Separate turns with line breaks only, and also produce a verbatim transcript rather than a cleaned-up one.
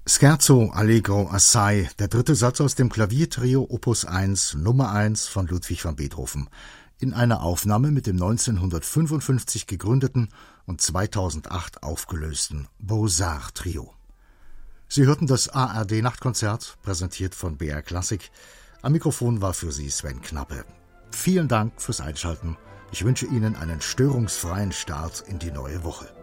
Scherzo Allegro assai, der dritte Satz aus dem Klaviertrio Opus eins Nummer eins von Ludwig van Beethoven, in einer Aufnahme mit dem neunzehnhundertfünfundfünfzig gegründeten und zweitausendacht aufgelösten Beaux-Arts Trio. Sie hörten das A R D-Nachtkonzert, präsentiert von B R Klassik. Am Mikrofon war für Sie Sven Knappe. Vielen Dank fürs Einschalten. Ich wünsche Ihnen einen störungsfreien Start in die neue Woche.